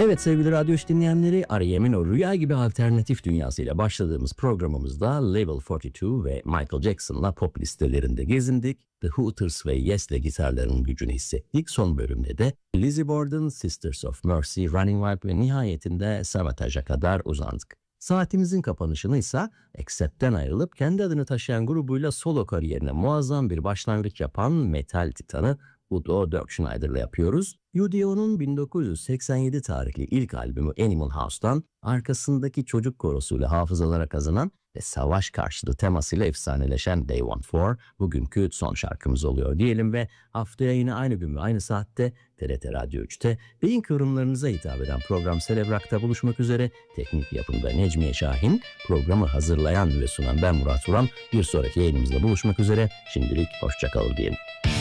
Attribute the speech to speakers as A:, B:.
A: Evet sevgili radyo iş dinleyenleri, R.E.M'in o rüya gibi alternatif dünyasıyla başladığımız programımızda Level 42 ve Michael Jackson'la pop listelerinde gezindik. The Hooters ve Yes'le gitarlarının gücünü hissettik. Son bölümde de Lizzie Borden, Sisters of Mercy, Running Wild ve nihayetinde Savage'a kadar uzandık. Saatimizin kapanışını ise Accept'ten ayrılıp kendi adını taşıyan grubuyla solo kariyerine muazzam bir başlangıç yapan metal titanı Udo Dirkschneider'la yapıyoruz. UDO'nun 1987 tarihli ilk albümü Animal House'tan arkasındaki çocuk korosuyla hafızalara kazanan ve savaş karşıtı temasıyla efsaneleşen They Want For bugünkü son şarkımız oluyor diyelim ve haftaya yine aynı gün ve aynı saatte TRT Radyo 3'te beyin kıvrımlarınıza hitap eden program Celebrak'ta buluşmak üzere. Teknik yapımda Necmiye Şahin, programı hazırlayan ve sunan ben Murat Uran. Bir sonraki yayınımızda buluşmak üzere. Şimdilik hoşça kalın diyelim.